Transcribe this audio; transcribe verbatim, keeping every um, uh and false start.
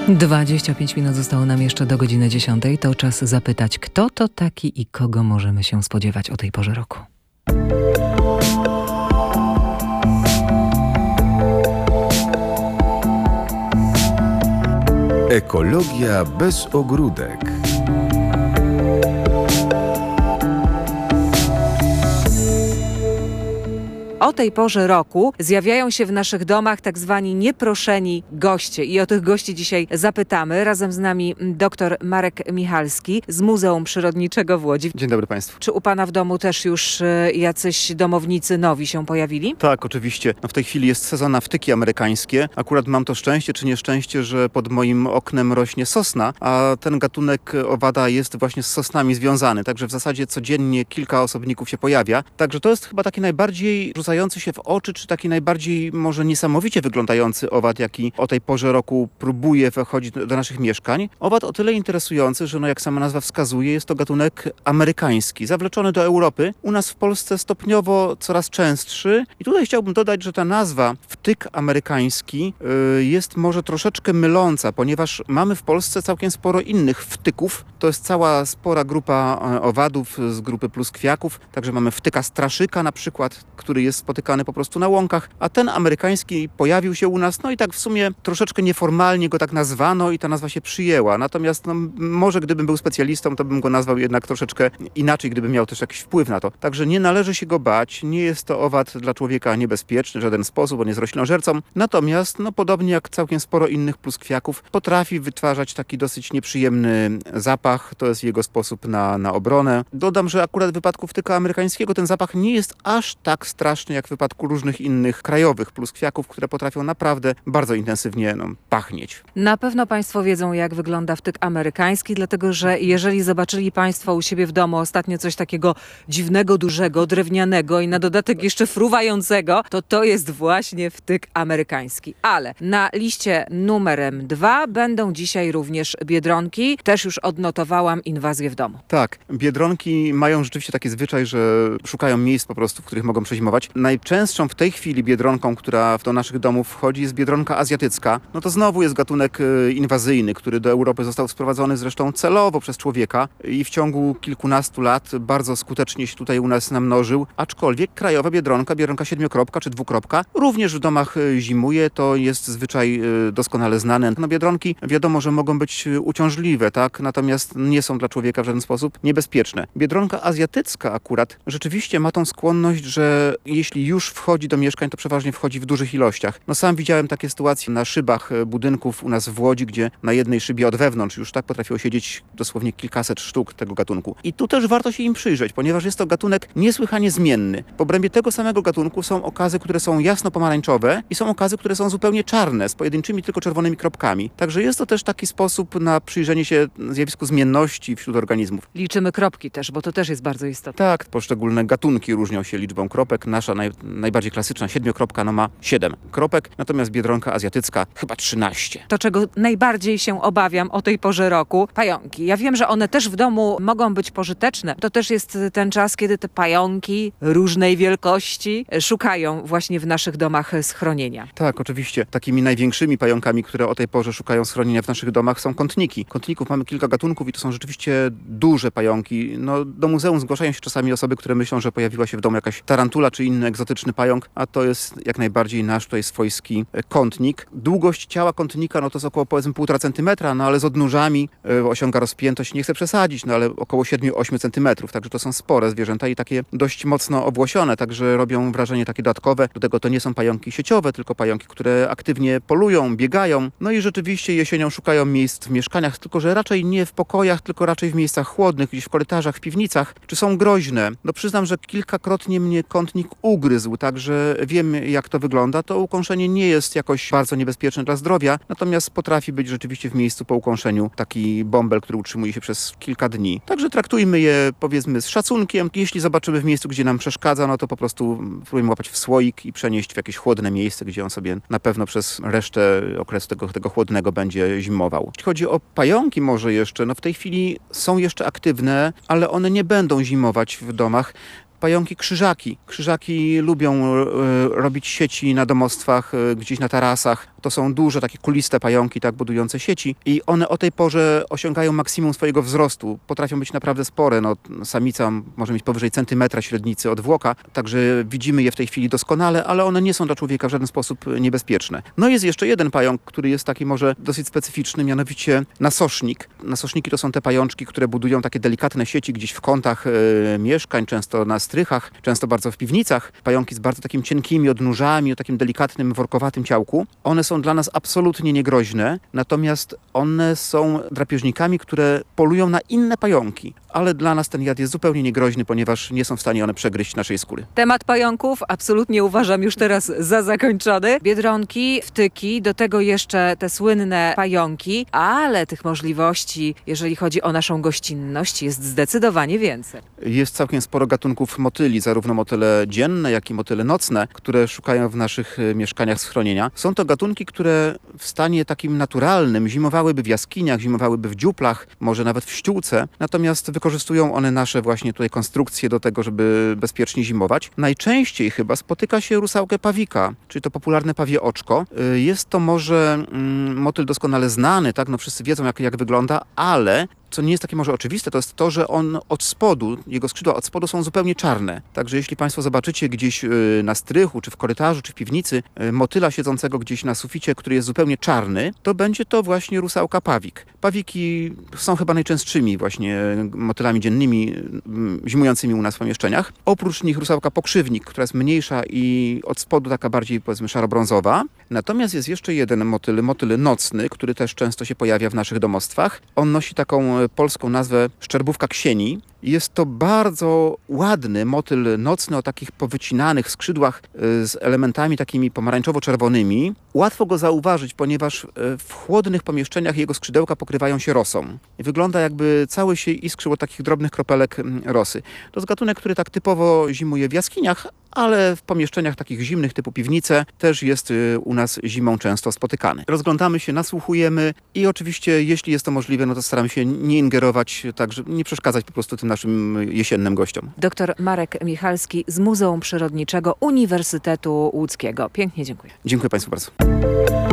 dwadzieścia pięć minut zostało nam jeszcze do godziny dziesiątej. To czas zapytać, kto to taki i kogo możemy się spodziewać o tej porze roku. Ekologia bez ogródek. O tej porze roku zjawiają się w naszych domach tak zwani nieproszeni goście i o tych gości dzisiaj zapytamy. Razem z nami dr Marek Michalski z Muzeum Przyrodniczego w Łodzi. Dzień dobry Państwu. Czy u Pana w domu też już y, jacyś domownicy nowi się pojawili? Tak, oczywiście. No w tej chwili jest sezon na wtyki amerykańskie. Akurat mam to szczęście czy nieszczęście, że pod moim oknem rośnie sosna, a ten gatunek owada jest właśnie z sosnami związany. Także w zasadzie codziennie kilka osobników się pojawia. Także to jest chyba taki najbardziej rzucający się w oczy, czy taki najbardziej może niesamowicie wyglądający owad, jaki o tej porze roku próbuje wchodzić do, do naszych mieszkań. Owad o tyle interesujący, że no jak sama nazwa wskazuje, jest to gatunek amerykański, zawleczony do Europy. U nas w Polsce stopniowo coraz częstszy. I tutaj chciałbym dodać, że ta nazwa wtyk amerykański yy, jest może troszeczkę myląca, ponieważ mamy w Polsce całkiem sporo innych wtyków. To jest cała spora grupa owadów z grupy pluskwiaków. Także mamy wtyka straszyka na przykład, który jest spotykany po prostu na łąkach, a ten amerykański pojawił się u nas, no i tak w sumie troszeczkę nieformalnie go tak nazwano i ta nazwa się przyjęła. Natomiast no, może gdybym był specjalistą, to bym go nazwał jednak troszeczkę inaczej, gdybym miał też jakiś wpływ na to. Także nie należy się go bać, nie jest to owad dla człowieka niebezpieczny w żaden sposób, on jest roślinożercą. Natomiast, no podobnie jak całkiem sporo innych pluskwiaków, potrafi wytwarzać taki dosyć nieprzyjemny zapach, to jest jego sposób na, na obronę. Dodam, że akurat w wypadku wtyka amerykańskiego ten zapach nie jest aż tak straszny jak w wypadku różnych innych krajowych pluskwiaków, które potrafią naprawdę bardzo intensywnie no, pachnieć. Na pewno Państwo wiedzą, jak wygląda wtyk amerykański, dlatego że jeżeli zobaczyli Państwo u siebie w domu ostatnio coś takiego dziwnego, dużego, drewnianego i na dodatek jeszcze fruwającego, to to jest właśnie wtyk amerykański. Ale na liście numerem dwa będą dzisiaj również biedronki. Też już odnotowałam inwazję w domu. Tak, biedronki mają rzeczywiście taki zwyczaj, że szukają miejsc po prostu, w których mogą przezimować. Najczęstszą w tej chwili biedronką, która do naszych domów wchodzi, jest biedronka azjatycka. No to znowu jest gatunek inwazyjny, który do Europy został sprowadzony zresztą celowo przez człowieka i w ciągu kilkunastu lat bardzo skutecznie się tutaj u nas namnożył. Aczkolwiek krajowa biedronka, biedronka siedmiokropka czy dwukropka, również w domach zimuje. To jest zwyczaj doskonale znany. No biedronki wiadomo, że mogą być uciążliwe, tak? Natomiast nie są dla człowieka w żaden sposób niebezpieczne. Biedronka azjatycka akurat rzeczywiście ma tą skłonność, że jeśli już wchodzi do mieszkań, to przeważnie wchodzi w dużych ilościach. No sam widziałem takie sytuacje na szybach budynków u nas w Łodzi, gdzie na jednej szybie od wewnątrz już tak potrafiło siedzieć dosłownie kilkaset sztuk tego gatunku. I tu też warto się im przyjrzeć, ponieważ jest to gatunek niesłychanie zmienny. W obrębie tego samego gatunku są okazy, które są jasno pomarańczowe i są okazy, które są zupełnie czarne, z pojedynczymi tylko czerwonymi kropkami. Także jest to też taki sposób na przyjrzenie się zjawisku zmienności wśród organizmów. Liczymy kropki też, bo to też jest bardzo istotne. Tak, poszczególne gatunki różnią się liczbą kropek. Nasza naj, najbardziej klasyczna siedmiokropka no ma siedem kropek, natomiast biedronka azjatycka chyba trzynaście. To, czego najbardziej się obawiam o tej porze roku, pająki. Ja wiem, że one też w domu mogą być pożyteczne. To też jest ten czas, kiedy te pająki różnej wielkości szukają właśnie w naszych domach schronienia. Tak, oczywiście. Takimi największymi pająkami, które o tej porze szukają schronienia w naszych domach, są kątniki. Kątników mamy kilka gatunków i to są rzeczywiście duże pająki. No, do muzeum zgłaszają się czasami osoby, które myślą, że pojawiła się w domu jakaś tarantula czy inny egzotyczny pająk, a to jest jak najbardziej nasz tutaj swojski kątnik. Długość ciała kątnika no to jest około powiedzmy półtora centymetra, no ale z odnóżami y, osiąga rozpiętość, nie chcę przesadzić, no ale około siedem do ośmiu centymetrów, także to są spore zwierzęta i takie dość mocno obłosione, także robią wrażenie takie dodatkowe. Do tego to nie są pająki sieciowe, tylko pająki, które aktywnie polują, biegają, no i rzeczywiście jesienią szukają miejsc w mieszkaniach, tylko że raczej nie w pokojach, tylko raczej w miejscach chłodnych, gdzieś w korytarzach, w piwnicach, czy są groźne. No przyznam, że kilkakrotnie mnie kątnik ugryzł, także wiem jak to wygląda. To ukąszenie nie jest jakoś bardzo niebezpieczne dla zdrowia, natomiast potrafi być rzeczywiście w miejscu po ukąszeniu taki bąbel, który utrzymuje się przez kilka dni. Także traktujmy je powiedzmy z szacunkiem. Jeśli zobaczymy w miejscu, gdzie nam przeszkadza, no to po prostu próbujemy łapać w słoik i przenieść w jakieś chłodne miejsce, gdzie on sobie na pewno przez resztę okresu tego, tego chłodnego będzie zimował. Jeśli chodzi o pająki może jeszcze, no w tej chwili są jeszcze aktywne, ale one nie będą zimować w domach. pająki krzyżaki. Krzyżaki lubią e, robić sieci na domostwach, e, gdzieś na tarasach. To są duże, takie kuliste pająki, tak, budujące sieci i one o tej porze osiągają maksimum swojego wzrostu. Potrafią być naprawdę spore. No, samica może mieć powyżej centymetra średnicy odwłoka, także widzimy je w tej chwili doskonale, ale one nie są dla człowieka w żaden sposób niebezpieczne. No jest jeszcze jeden pająk, który jest taki może dosyć specyficzny, mianowicie nasosznik. Nasoszniki to są te pajączki, które budują takie delikatne sieci gdzieś w kątach e, mieszkań, często na strychach, często bardzo w piwnicach. Pająki z bardzo takimi cienkimi odnóżami, o takim delikatnym, workowatym ciałku. One są dla nas absolutnie niegroźne, natomiast one są drapieżnikami, które polują na inne pająki. Ale dla nas ten jad jest zupełnie niegroźny, ponieważ nie są w stanie one przegryźć naszej skóry. Temat pająków absolutnie uważam już teraz za zakończony. Biedronki, wtyki, do tego jeszcze te słynne pająki, ale tych możliwości, jeżeli chodzi o naszą gościnność, jest zdecydowanie więcej. Jest całkiem sporo gatunków motyli, zarówno motyle dzienne, jak i motyle nocne, które szukają w naszych e, mieszkaniach schronienia. Są to gatunki, które w stanie takim naturalnym zimowałyby w jaskiniach, zimowałyby w dziuplach, może nawet w ściółce, natomiast wykorzystują one nasze właśnie tutaj konstrukcje do tego, żeby bezpiecznie zimować. Najczęściej chyba spotyka się rusałkę pawika, czyli to popularne pawie oczko. Y, Jest to może mm, motyl doskonale znany, tak? No wszyscy wiedzą, jak, jak wygląda, ale co nie jest takie może oczywiste, to jest to, że on od spodu, jego skrzydła od spodu są zupełnie czarne. Także jeśli Państwo zobaczycie gdzieś y, na strychu, czy w korytarzu, czy w piwnicy y, motyla siedzącego gdzieś na suficie, który jest zupełnie czarny, to będzie to właśnie rusałka pawik. Pawiki są chyba najczęstszymi właśnie motylami dziennymi y, zimującymi u nas w pomieszczeniach. Oprócz nich rusałka pokrzywnik, która jest mniejsza i od spodu taka bardziej, powiedzmy, szaro-brązowa. Natomiast jest jeszcze jeden motyl, motyl nocny, który też często się pojawia w naszych domostwach. On nosi taką polską nazwę szczerbówka ksieni. Jest to bardzo ładny motyl nocny o takich powycinanych skrzydłach z elementami takimi pomarańczowo-czerwonymi. Łatwo go zauważyć, ponieważ w chłodnych pomieszczeniach jego skrzydełka pokrywają się rosą. Wygląda, jakby cały się iskrzył od takich drobnych kropelek rosy. To jest gatunek, który tak typowo zimuje w jaskiniach, ale w pomieszczeniach takich zimnych typu piwnice też jest u nas zimą często spotykany. Rozglądamy się, nasłuchujemy i oczywiście, jeśli jest to możliwe, no to staramy się nie ingerować, tak, żeby nie przeszkadzać po prostu tym naszym jesiennym gościom. Doktor Marek Michalski z Muzeum Przyrodniczego Uniwersytetu Łódzkiego. Pięknie dziękuję. Dziękuję Państwu bardzo.